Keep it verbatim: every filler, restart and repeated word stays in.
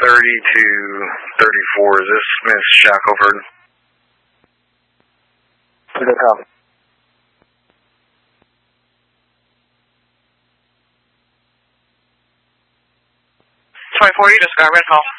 thirty to thirty-four. Is this Miss Shackelford? Good copy. twenty-four, you just got red call.